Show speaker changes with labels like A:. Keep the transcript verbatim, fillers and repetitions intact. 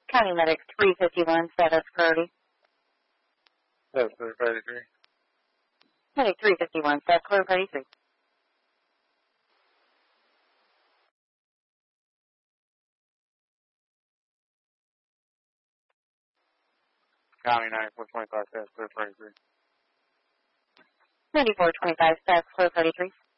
A: County Medic three fifty-one, status priority.
B: That's three thirty-three.
A: Medic three fifty-one, status clear priority three.
B: County ninety-four twenty-five, status clear priority three.
A: ninety-four twenty-five, status clear priority three.